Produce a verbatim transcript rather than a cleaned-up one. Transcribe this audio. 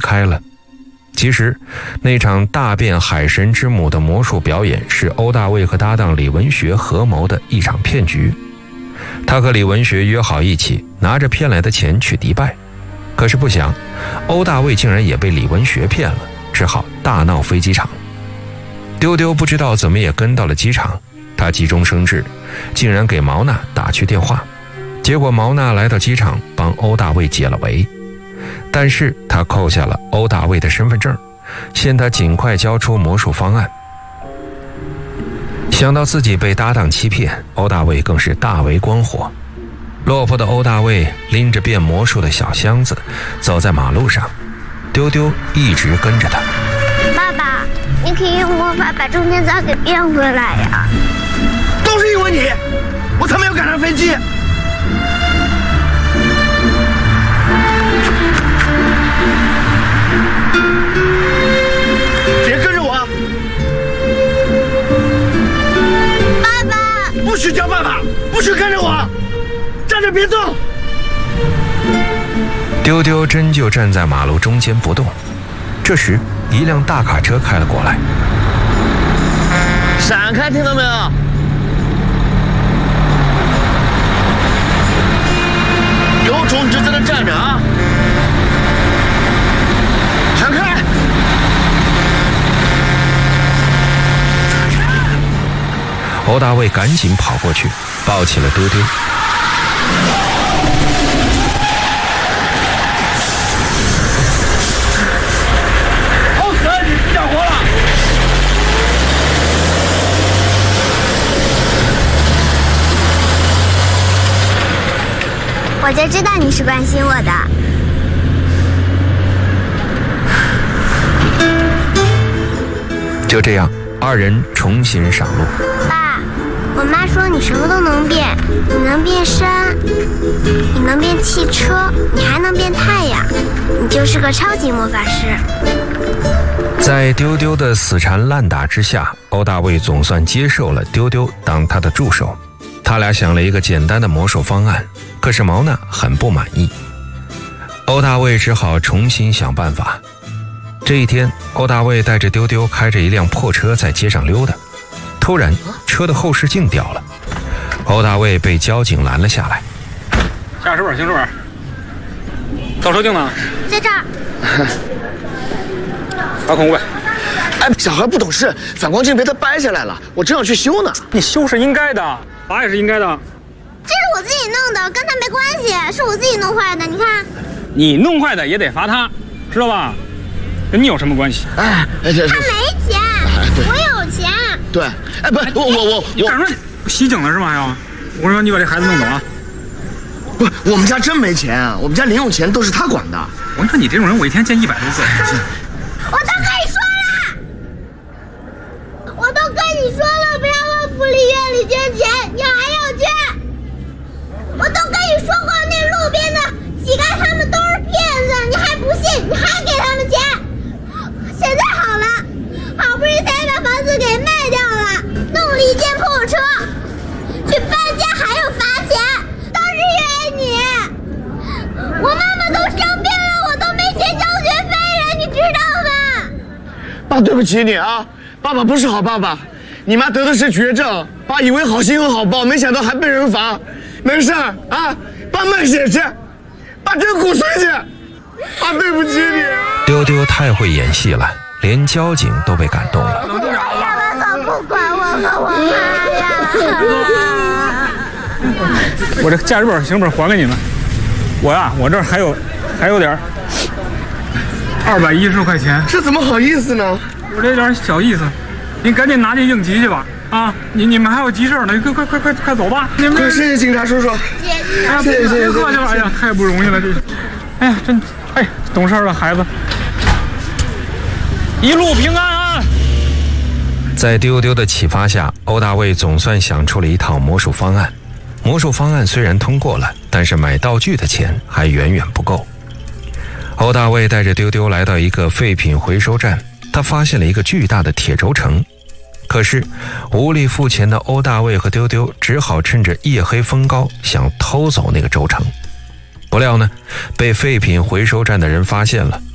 开了。其实那场大变海神之母的魔术表演是欧大卫和搭档李文学合谋的一场骗局。他和李文学约好一起拿着骗来的钱去迪拜，可是不想欧大卫竟然也被李文学骗了，只好大闹飞机场。丢丢不知道怎么也跟到了机场，他急中生智，竟然给毛娜打去电话。结果毛娜来到机场帮欧大卫解了围，但是他扣下了欧大卫的身份证，限他尽快交出魔术方案。想到自己被搭档欺骗，欧大卫更是大为光火。落魄的欧大卫拎着变魔术的小箱子走在马路上，丢丢一直跟着他。 爸爸，你可以用魔法把中间枣给变回来呀！ 都是因为你，我才没有赶上飞机。别跟着我！ 爸爸， 不许叫爸爸，不许跟着我，站着别动。 丢丢真就站在马路中间不动。这时，一辆大卡车开了过来。 闪开，听到没有？有种你就在那站着啊！闪开！ 欧大卫赶紧跑过去，抱起了丢丢。 好死，你不想活了！ 我就知道你是关心我的。 就这样，二人重新上路。 爸，我妈说你什么都能变，你能变山，你能变汽车，你还能变太阳，你就是个超级魔法师。 在丢丢的死缠烂打之下，欧大卫总算接受了丢丢当他的助手。他俩想了一个简单的魔术方案，可是毛娜很不满意。欧大卫只好重新想办法。这一天，欧大卫带着丢丢开着一辆破车在街上溜达，突然车的后视镜掉了，欧大卫被交警拦了下来。 驾驶本、行驶本，倒车镜呢？ 在这儿。 罚款五百。 哎，小孩不懂事，反光镜被他掰下来了，我正要去修呢。 你修是应该的，罚也是应该的。 这是我自己弄的，跟他没关系，是我自己弄坏的。你看， 你弄坏的也得罚他，知道吧？跟你有什么关系？ 哎，哎这他没钱，我有钱。 对，哎，不，我我我你赶上袭警了是吗？还要？我说你把这孩子弄走啊！ 不，我们家真没钱啊，我们家零用钱都是他管的。 我说你这种人，我一天见一百多次。 我都跟你说了，我都跟你说了，不要往福利院里捐钱，你还要捐。我都跟你说过，那路边的乞丐他们都是骗子，你还不信，你还给他们钱。现在好了，好不容易才把房子给卖掉了，弄了一件破车，去搬家还要罚钱，都是因为你。我妈妈都生病了，我都没钱交学费了，你知道吗？ 爸，对不起你啊，爸爸不是好爸爸。你妈得的是绝症，爸以为好心有好报，没想到还被人罚。没事儿啊，爸卖血去，爸捐骨髓去，爸对不起你。 丢丢太会演戏了，连交警都被感动了。 为什么总不管我和我妈呀？ 我这驾驶本、行驶本还给你们。我呀，我这儿还有还有点二百一十块钱。 这怎么好意思呢？ 我这点小意思，您赶紧拿去应急去吧。啊，你你们还有急事呢，快快快快快走吧！你们快，谢谢警察叔叔。 谢哎呀， 谢谢谢谢别客气了，哎呀，太不容易了，这，哎呀，真，哎，懂事的孩子，一路平安啊！ 在丢丢的启发下，欧大卫总算想出了一套魔术方案。魔术方案虽然通过了，但是买道具的钱还远远不够。欧大卫带着丢丢来到一个废品回收站，他发现了一个巨大的铁轴承。可是无力付钱的欧大卫和丢丢只好趁着夜黑风高想偷走那个轴承。不料呢，被废品回收站的人发现了，